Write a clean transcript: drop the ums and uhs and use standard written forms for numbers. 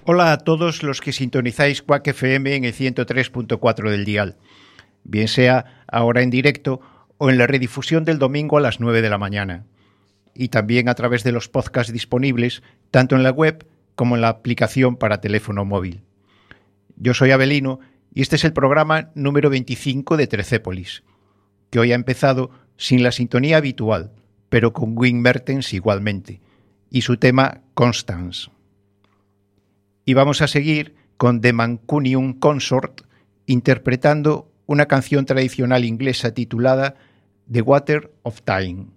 Hola a todos los que sintonizáis Quack FM en el 103.4 del dial, bien sea ahora en directo o en la redifusión del domingo a las 9 de la mañana, y también a través de los podcasts disponibles tanto en la web como en la aplicación para teléfono móvil. Yo soy Abelino y este es el programa número 25 de Trecépolis, que hoy ha empezado sin la sintonía habitual, pero con Wim Mertens igualmente, y su tema Constance. Y vamos a seguir con The Mancunian Consort interpretando una canción tradicional inglesa titulada The Water of Time.